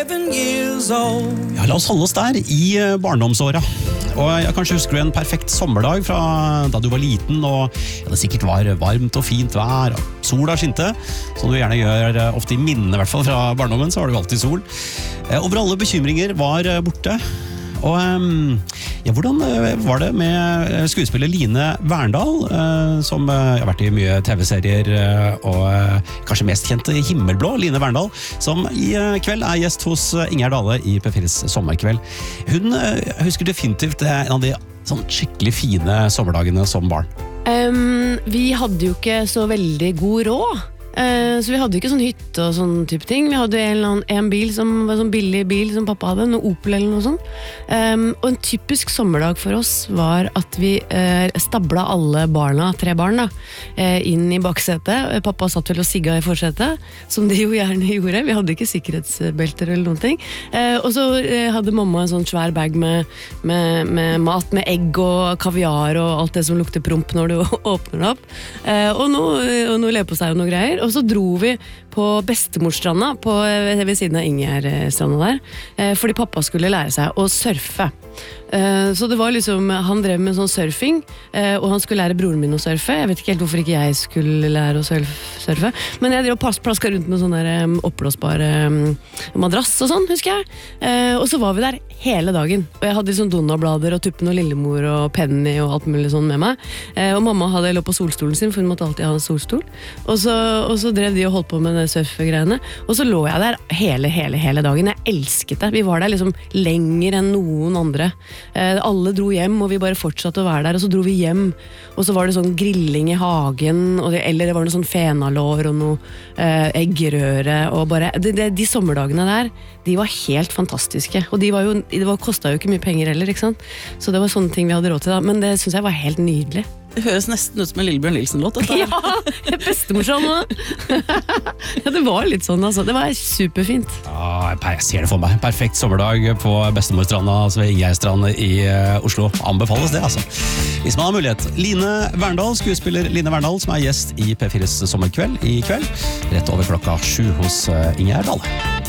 Ja, la oss holde oss der i barndomsåra. Og jeg kanskje husker du en perfekt sommerdag fra da du var liten, og det sikkert var varmt og fint vær, og sola skinte, som du gjerne gjør ofte i minnene, I hvert fall fra barndommen, så har du alltid sol. Over alle bekymringer var borte. Og ja, hvordan var det med skuespiller Line Verndal, som har vært I mye TV-serier, og kanskje mest kjent Himmelblå, Line Verndal, som I kveld gjest hos Ingjerd Dale I P4s sommerkveld. Hun husker definitivt en av de sånn skikkelig fine sommerdagene som barn. Vi hadde jo ikke så veldig god råd. Så vi hadde ikke sånn hytte og sånn type ting. Vi hadde en bil som var sånn billig bil som pappa hadde, noe Opel eller noe sånt. Og en typisk sommerdag for oss var at vi stabla alle barna, 3 barn da, inn I baksetet. Pappa satt vel og sigga I forsetet, som de jo gjerne gjorde. Vi hadde ikke sikkerhetsbelter eller noen ting. Og så hadde mamma en sånn svær bag med mat, med egg og kaviar og alt det som lukter promp når du åpner det opp. Og noe leverpostei og noe greier. Og så dro vi på Bestemorstranda ved siden av Ingjerdstranda der, fordi pappa skulle lære seg å surfe. Så det var liksom, han drev med sånn surfing, og han skulle lære broren min å surfe. Jeg vet ikke helt hvorfor ikke jeg skulle lære å surfe, men jeg drev og plaska rundt med sånn der oppblåsbar madrass og sånn, husker jeg. Og så var vi der hele dagen, og jeg hadde sånn Donald-blader og Tuppen og Lillemor og Penny og alt mulig sånn med meg. Og mamma hadde lå på solstolen sin, for hun måtte alltid ha en solstol. Og så drev de og holdt på med det surfegreiene, og så lå jeg der hele dagen. Jeg elsket det. Vi var der liksom lenger enn noen andre. Alle dro hjem, og vi bare fortsatte å være der, og så dro vi hjem, og så var det sånn grilling I hagen, eller det var noe sånn fenalår og noe eggerøre, og bare, de sommerdagene der, de var helt fantastiske, og det kostet jo ikke mye penger heller, ikke sant? Så det var sånne ting vi hadde råd til da, men det synes jeg var helt nydelig. Det høres nesten ut som en Lillebjørn Nilsen-låt. Ja, bestemorsan ja, det var litt sånn altså. Det var superfint. Ja, jeg ser det for meg. Perfekt sommerdag på Bestemorstranda, altså ved Ingjerdstrand I Oslo. Anbefales det, altså. Hvis man har mulighet. Line Verndal, skuespiller Line Verndal, som gjest I P4s sommerkveld I kveld. Rett over klokka 7 hos Ingjerd Dale.